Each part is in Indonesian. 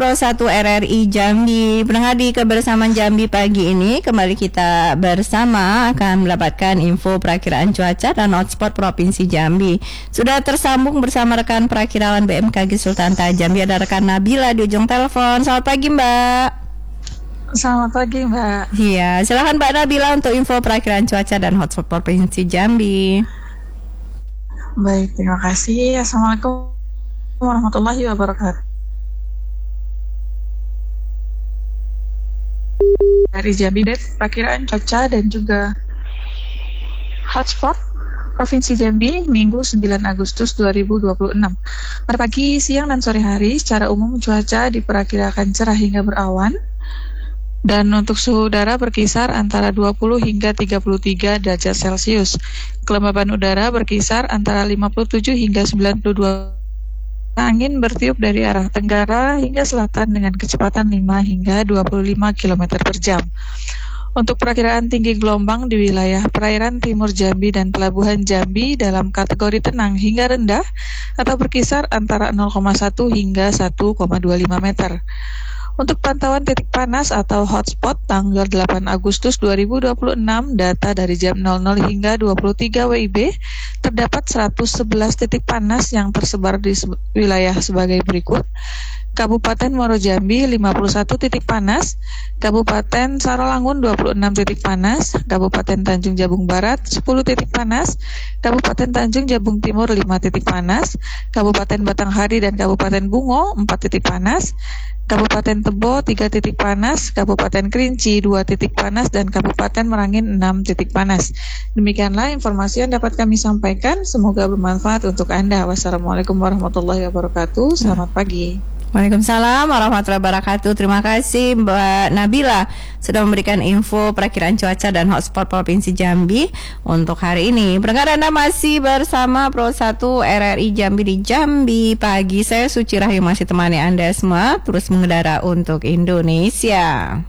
Pro 1 RRI Jambi. Pendengar di Kebersamaan Jambi pagi ini kembali kita bersama akan mendapatkan info perakiraan cuaca dan hotspot Provinsi Jambi. Sudah tersambung bersama rekan perakiraan BMKG Sultan Jambi, ada rekan Nabila di ujung telepon. Selamat pagi, Mbak. Selamat pagi, Mbak. Iya, silakan Mbak Nabila untuk info perakiraan cuaca dan hotspot Provinsi Jambi. Baik, terima kasih. Assalamualaikum warahmatullahi wabarakatuh. Dari Jambi, perakiraan cuaca dan juga hotspot Provinsi Jambi Minggu 9 Agustus 2026. Pada pagi, siang, dan sore hari secara umum cuaca diperkirakan cerah hingga berawan. Dan untuk suhu udara berkisar antara 20 hingga 33 derajat Celcius. Kelembaban udara berkisar antara 57 hingga 92. Angin bertiup dari arah tenggara hingga selatan dengan kecepatan 5 hingga 25 km per jam. Untuk perakiraan tinggi gelombang di wilayah perairan timur Jambi dan pelabuhan Jambi dalam kategori tenang hingga rendah atau berkisar antara 0,1 hingga 1,25 meter. Untuk pantauan titik panas atau hotspot tanggal 8 Agustus 2026, data dari jam 00 hingga 23 WIB, terdapat 111 titik panas yang tersebar di wilayah sebagai berikut. Kabupaten Muaro Jambi 51 titik panas, Kabupaten Sarawangun 26 titik panas, Kabupaten Tanjung Jabung Barat 10 titik panas, Kabupaten Tanjung Jabung Timur 5 titik panas, Kabupaten Batanghari dan Kabupaten Bungo 4 titik panas, Kabupaten Tebo 3 titik panas, Kabupaten Kerinci 2 titik panas, dan Kabupaten Merangin 6 titik panas. Demikianlah informasi yang dapat kami sampaikan. Semoga bermanfaat untuk Anda. Wassalamualaikum warahmatullahi wabarakatuh. Selamat pagi. Waalaikumsalam warahmatullahi wabarakatuh. Terima kasih Mbak Nabila sudah memberikan info perakiraan cuaca dan hotspot Provinsi Jambi untuk hari ini. Pendengar, Anda masih bersama Pro 1 RRI Jambi di Jambi pagi. Saya Suci Rahim masih temani Anda semua terus mengudara untuk Indonesia.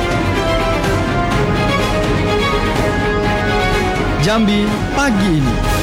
Jambi pagi ini.